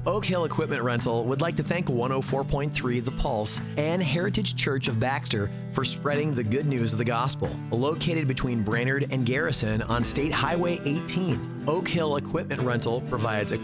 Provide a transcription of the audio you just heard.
Oak Hill Equipment Rental would like to thank 104.3 The Pulse and Heritage Church of Baxter for spreading the good news of the gospel. Located between Brainerd and Garrison on State Highway 18, Oak Hill Equipment Rental provides